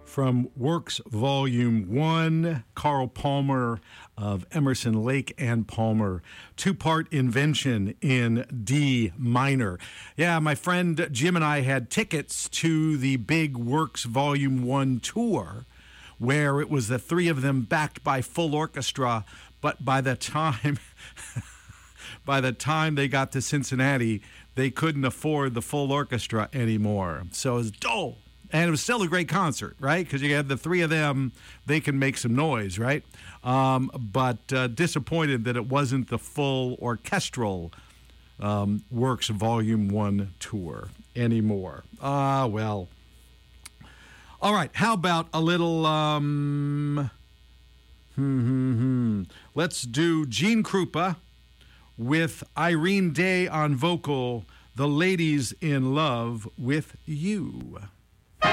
From Works Volume 1, Carl Palmer of Emerson, Lake and Palmer. Two-part invention in D minor. Yeah, my friend Jim and I had tickets to the big Works Volume 1 tour, where it was the three of them backed by full orchestra, but by the time they got to Cincinnati, they couldn't afford the full orchestra anymore. So it was dull. And it was still a great concert, right? Because you had the three of them, they can make some noise, right? But disappointed that it wasn't the full orchestral Works Volume 1 tour anymore. Well. All right, how about a little, let's do Gene Krupa with Irene Day on vocal, The Ladies in Love with You.